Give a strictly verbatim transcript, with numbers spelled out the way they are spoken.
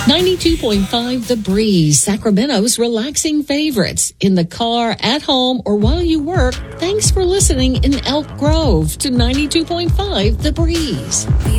ninety-two point five The Breeze, Sacramento's relaxing favorites. In the car, at home, or while you work, thanks for listening in Elk Grove to ninety-two point five The Breeze.